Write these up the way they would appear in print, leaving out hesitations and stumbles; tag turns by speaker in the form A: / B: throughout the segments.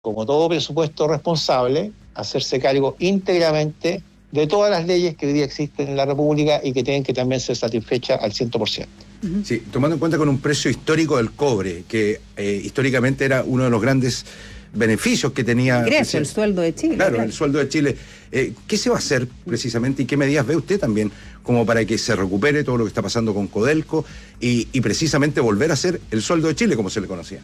A: como todo presupuesto responsable, hacerse cargo íntegramente de todas las leyes que hoy día existen en la República y que tienen que también ser satisfechas al 100%.
B: Sí, tomando en cuenta con un precio histórico del cobre, que históricamente era uno de los grandes beneficios que tenía...
C: Ingreso, el sueldo de Chile.
B: Claro, el sueldo de Chile. ¿Qué se va a hacer precisamente y qué medidas ve usted también como para que se recupere todo lo que está pasando con Codelco y precisamente volver a ser el sueldo de Chile como se le conocía?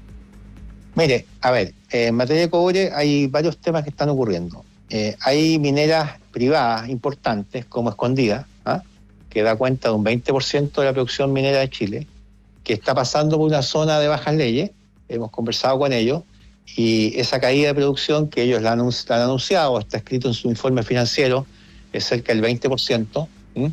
A: Mire, a ver, en materia de cobre hay varios temas que están ocurriendo. Hay mineras privadas importantes como Escondida, que da cuenta de un 20% de la producción minera de Chile, que está pasando por una zona de bajas leyes. Hemos conversado con ellos y esa caída de producción que ellos la han anunciado, está escrito en su informe financiero, es cerca del 20%,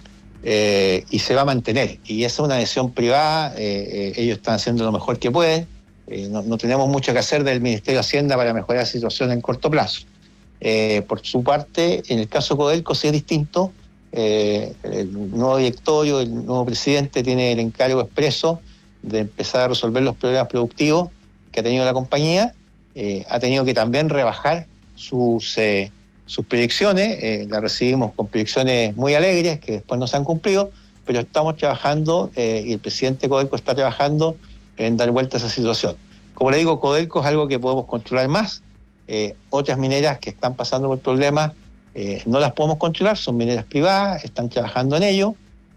A: y se va a mantener. Y esa es una decisión privada, ellos están haciendo lo mejor que pueden. No tenemos mucho que hacer del Ministerio de Hacienda para mejorar la situación en corto plazo. Por su parte, en el caso Codelco sí es distinto. El nuevo directorio, el nuevo presidente tiene el encargo expreso de empezar a resolver los problemas productivos que ha tenido la compañía. Ha tenido que también rebajar sus proyecciones. Las recibimos con proyecciones muy alegres que después no se han cumplido, pero estamos trabajando y el presidente Codelco está trabajando en dar vuelta a esa situación. Como le digo, Codelco es algo que podemos controlar más. Otras mineras que están pasando por problemas no las podemos controlar, son mineras privadas, están trabajando en ello,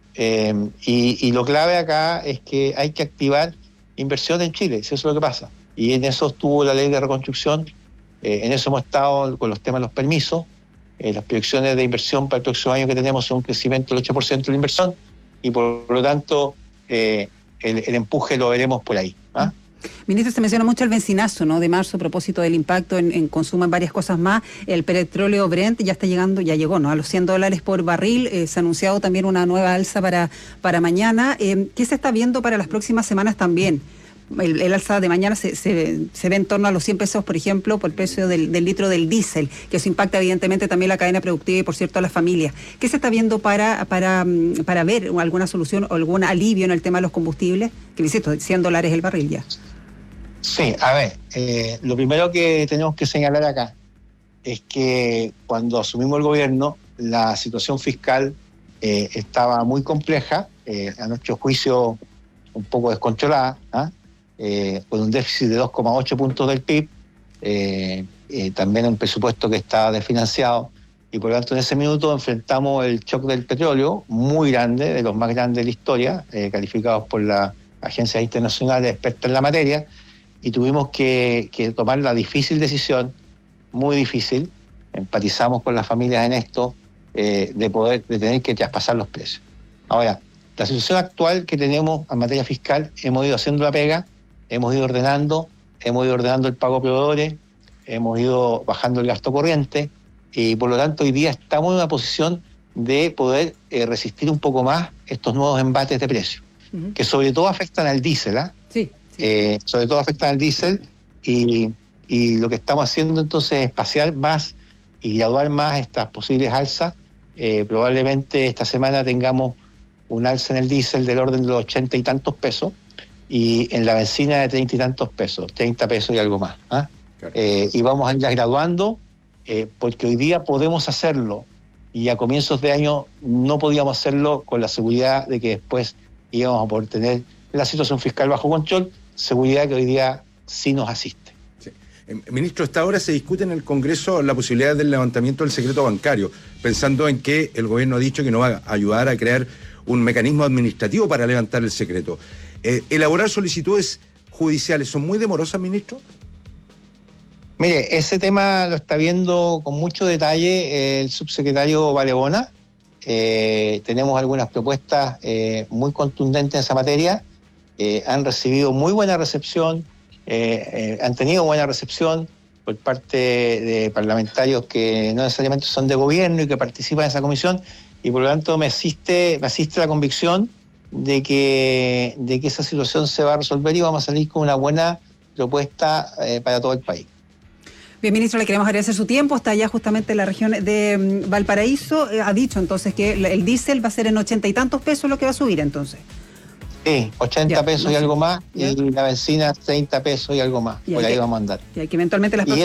A: y lo clave acá es que hay que activar inversión en Chile, si eso es lo que pasa, y en eso estuvo la ley de reconstrucción, en eso hemos estado con los temas de los permisos, las proyecciones de inversión para el próximo año que tenemos son un crecimiento del 8% de la inversión, y por lo tanto el empuje lo veremos por ahí.
C: Ministro, se menciona mucho el benzinazo, ¿no?, de marzo a propósito del impacto en consumo en varias cosas más. El petróleo Brent ya está llegando, ya llegó, ¿no?, a los $100 por barril. Se ha anunciado también una nueva alza para mañana. ¿Qué se está viendo para las próximas semanas también? El alza de mañana se ve en torno a los 100 pesos, por ejemplo, por el precio del litro del diésel, que eso impacta evidentemente también la cadena productiva y, por cierto, a las familias. ¿Qué se está viendo para ver alguna solución o algún alivio en el tema de los combustibles? Que, insisto, $100 el barril ya.
A: Sí, a ver, lo primero que tenemos que señalar acá es que cuando asumimos el gobierno, la situación fiscal estaba muy compleja, a nuestro juicio un poco descontrolada, con un déficit de 2,8 puntos del PIB, también un presupuesto que estaba desfinanciado, y por lo tanto en ese minuto enfrentamos el shock del petróleo, muy grande, de los más grandes de la historia, calificados por las agencias internacionales expertas en la materia, y tuvimos que tomar la difícil decisión, muy difícil, empatizamos con las familias en esto, de tener que traspasar los precios. Ahora, la situación actual que tenemos en materia fiscal, hemos ido haciendo la pega, hemos ido ordenando el pago a proveedores, hemos ido bajando el gasto corriente, y por lo tanto hoy día estamos en una posición de poder resistir un poco más estos nuevos embates de precios, que sobre todo afectan al diésel,
C: Sí.
A: Sobre todo afectan al diésel, y lo que estamos haciendo entonces es pasear más y graduar más estas posibles alzas. Probablemente esta semana tengamos un alza en el diésel del orden de los 80 y tantos pesos, y en la benzina de 30 y tantos pesos, 30 pesos y algo más. Claro. Y vamos a ir graduando, porque hoy día podemos hacerlo, y a comienzos de año no podíamos hacerlo con la seguridad de que después íbamos a poder tener la situación fiscal bajo control, seguridad que hoy día sí nos asiste.
B: Sí. Ministro, hasta ahora se discute en el Congreso la posibilidad del levantamiento del secreto bancario, pensando en que el gobierno ha dicho que nos va a ayudar a crear un mecanismo administrativo para levantar el secreto. ¿Elaborar solicitudes judiciales son muy demorosas, ministro?
A: Mire, ese tema lo está viendo con mucho detalle el subsecretario Valebona. Tenemos algunas propuestas muy contundentes en esa materia. Han recibido muy buena recepción, han tenido buena recepción por parte de parlamentarios que no necesariamente son de gobierno y que participan en esa comisión, y por lo tanto me asiste la convicción de que esa situación se va a resolver y vamos a salir con una buena propuesta para todo el país.
C: Bien, ministro, le queremos agradecer su tiempo. Está allá justamente en la región de Valparaíso. Ha dicho entonces que el diésel va a ser en 80 y tantos pesos lo que va a subir entonces.
A: Sí, 80
C: Ya,
A: pesos
C: no
A: y
C: sé.
A: algo más,
C: Ya.
A: y la benzina 30 pesos y algo más.
C: Ya,
A: Por ahí
C: ya.
A: vamos a andar.
C: Que eventualmente las
A: Y